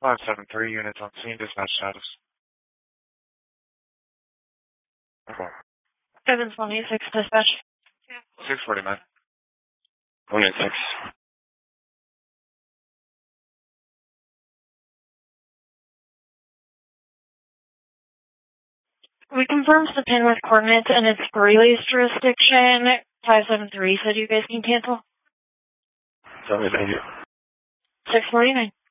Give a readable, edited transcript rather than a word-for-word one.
573 units on scene, dispatch status. Okay. 726 dispatch. 649. 196. We confirmed the pin with coordinates and its Greeley's jurisdiction. 573 said you guys can cancel. Tell me, thank you. 649.